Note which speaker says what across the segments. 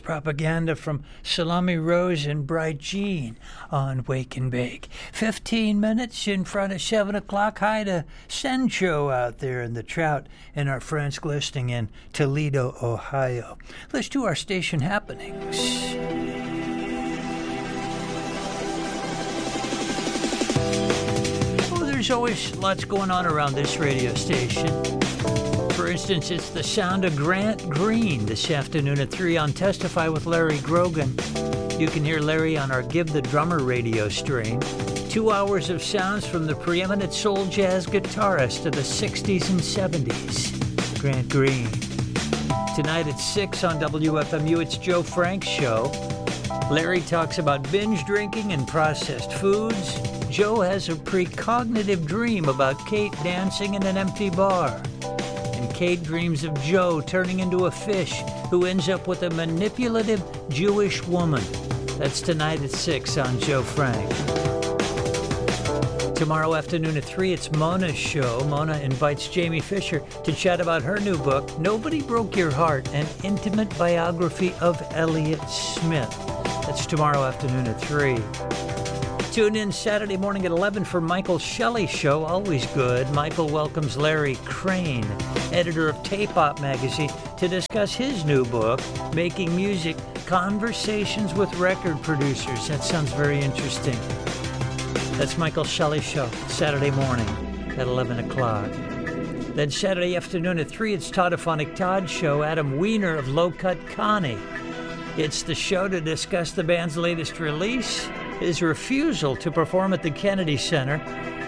Speaker 1: propaganda from Salami Rose and Bright Jean on Wake and Bake. 15 minutes in front of 7 o'clock. Hi to Sencho out there in the Trout and our friends listening in Toledo, Ohio. Let's do our station happenings. There's always lots going on around this radio station. For instance, it's the sound of Grant Green this afternoon at 3 on Testify with Larry Grogan. You can hear Larry on our Give the Drummer radio stream. 2 hours of sounds from the preeminent soul jazz guitarist of the 60s and 70s, Grant Green. Tonight at 6 on WFMU, it's Joe Frank's show. Larry talks about binge drinking and processed foods. Joe has a precognitive dream about Kate dancing in an empty bar. And Kate dreams of Joe turning into a fish who ends up with a manipulative Jewish woman. That's tonight at 6 on Joe Frank. Tomorrow afternoon at 3, it's Mona's show. Mona invites Jamie Fisher to chat about her new book, Nobody Broke Your Heart, an intimate biography of Elliott Smith. That's tomorrow afternoon at 3. Tune in Saturday morning at 11 for Michael Shelley's show, always good. Michael welcomes Larry Crane, editor of Tape-Op magazine, to discuss his new book, Making Music, Conversations with Record Producers. That sounds very interesting. That's Michael Shelley's show, Saturday morning at 11 o'clock. Then Saturday afternoon at 3, it's Toddophonic Todd's show, Adam Weiner of Low Cut Connie. It's the show to discuss the band's latest release, his refusal to perform at the Kennedy Center,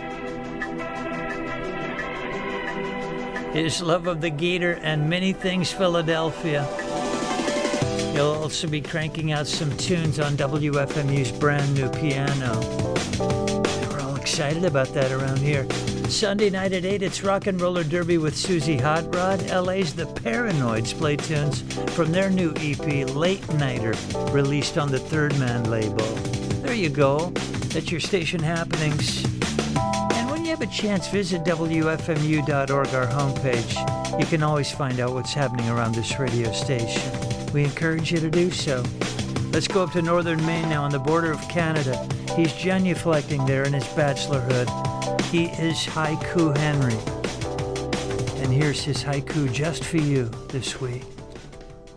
Speaker 1: his love of the Gator and many things Philadelphia. He'll also be cranking out some tunes on WFMU's brand new piano. We're all excited about that around here. Sunday night at 8, it's Rock and Roller Derby with Susie Hot Rod. LA's The Paranoids play tunes from their new EP, Late Nighter, released on the Third Man label. There you go. That's your station happenings. And when you have a chance, visit WFMU.org, our homepage. You can always find out what's happening around this radio station. We encourage you to do so. Let's go up to northern Maine now on the border of Canada. He's genuflecting there in his bachelorhood. He is Haiku Henry. And here's his haiku just for you this week.